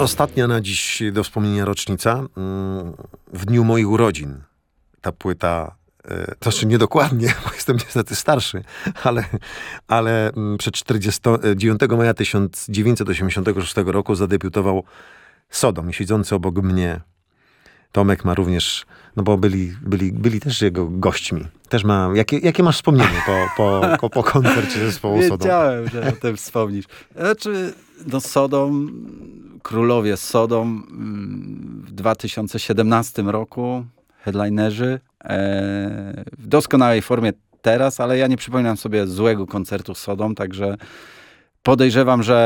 Ostatnia na dziś do wspomnienia rocznica. W dniu moich urodzin ta płyta, to znaczy niedokładnie, bo jestem niestety starszy, ale przed 9 maja 1986 roku zadebiutował Sodom i siedzący obok mnie Tomek ma również, no bo byli też jego gośćmi. Też ma, jakie masz wspomnienie po koncercie zespołu Sodom? Wiedziałem, że o tym wspomnisz. Znaczy, no Sodom, królowie Sodom w 2017 roku, headlinerzy, w doskonałej formie teraz, ale ja nie przypominam sobie złego koncertu Sodom, także podejrzewam, że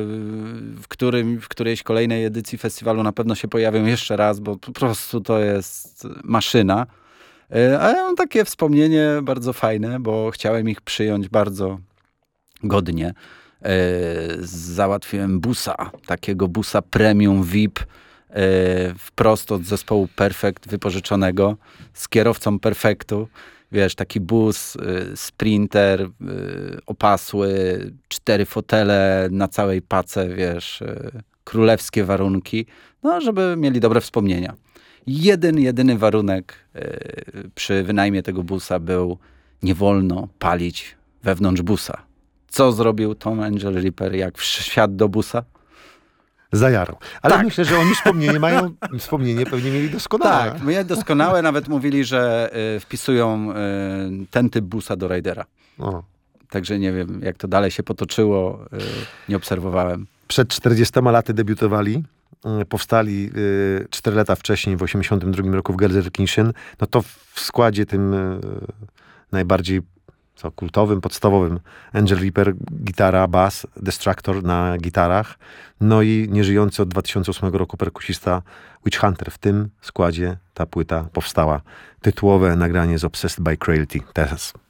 w którejś kolejnej edycji festiwalu na pewno się pojawią jeszcze raz, bo po prostu to jest maszyna. A ja mam takie wspomnienie bardzo fajne, bo chciałem ich przyjąć bardzo godnie. Załatwiłem busa, takiego busa premium VIP, wprost od zespołu Perfect wypożyczonego, z kierowcą Perfektu. Wiesz, taki bus, sprinter, opasły, 4 fotele na całej pace, wiesz, królewskie warunki, no, żeby mieli dobre wspomnienia. Jedyny warunek przy wynajmie tego busa był: nie wolno palić wewnątrz busa. Co zrobił Tom Angel Reaper, jak wsiadł do busa? Zajarał. Ale tak. Myślę, że oni wspomnienie pewnie mieli doskonałe. Tak, mieli doskonałe, nawet mówili, że wpisują ten typ busa do Raidera. O. Także nie wiem, jak to dalej się potoczyło, nie obserwowałem. Przed 40 laty debiutowali, powstali 4 lata wcześniej, w 1982 roku w Gelsenkirchen. No to w składzie tym najbardziej kultowym, podstawowym Angel Reaper, gitara, bas, Destructor na gitarach, no i nieżyjący od 2008 roku perkusista Witch Hunter. W tym składzie ta płyta powstała. Tytułowe nagranie z Obsessed by Cruelty. Teraz.